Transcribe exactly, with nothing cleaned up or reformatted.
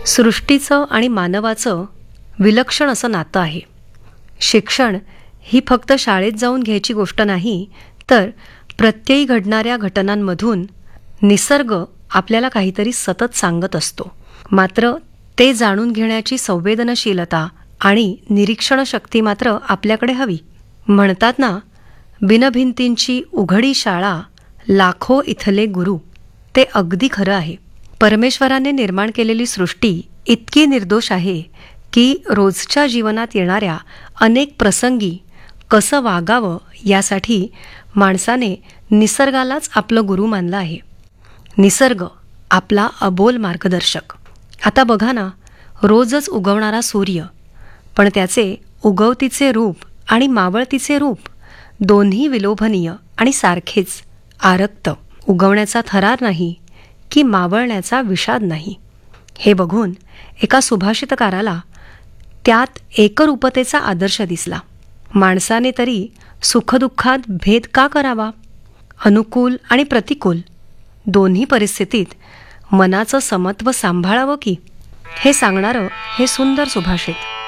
सृष्टीचं आणि मानवाचं विलक्षण असं नातं आहे. शिक्षण ही फक्त शाळेत जाऊन घ्यायची गोष्ट नाही, तर प्रत्ययी घडणाऱ्या घटनांमधून निसर्ग आपल्याला काहीतरी सतत सांगत असतो. मात्र ते जाणून घेण्याची संवेदनशीलता आणि निरीक्षण शक्ती मात्र आपल्याकडे हवी. म्हणतात ना, बिनभिंतींची उघडी शाळा, लाखो इथले गुरु. ते अगदी खरं आहे. परमेश्वराने निर्माण केलेली सृष्टी इतकी निर्दोष आहे की रोजच्या जीवनात येणाऱ्या अनेक प्रसंगी कसं वागावं यासाठी माणसाने निसर्गालाच आपलं गुरु मानलं आहे. निसर्ग आपला अबोल मार्गदर्शक. आता बघा ना, रोजच उगवणारा सूर्य, पण त्याचे उगवतीचे रूप आणि मावळतीचे रूप दोन्ही विलोभनीय आणि सारखेच. आरक्त, उगवण्याचा थरार नाही की मावळण्याचा विषाद नाही. हे बघून एका सुभाषितकाराला त्यात एकरूपतेचा आदर्श दिसला. माणसाने तरी सुखदुःखात भेद का करावा? अनुकूल आणि प्रतिकूल दोन्ही परिस्थितीत मनाचं समत्व सांभाळावं की, हे सांगणारं हे सुंदर सुभाषित.